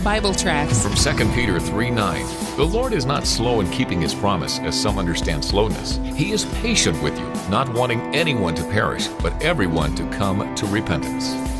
Bible tracts. From 2 Peter 3:9, the Lord is not slow in keeping His promise, as some understand slowness. He is patient with you, not wanting anyone to perish, but everyone to come to repentance.